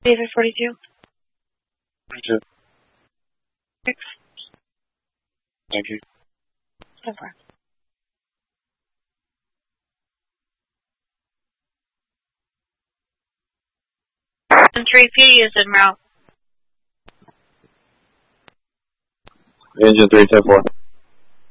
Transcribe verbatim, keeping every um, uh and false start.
David forty-two. forty-two. Six. Thank you. No problem. And three P is en route. Engine three ten four.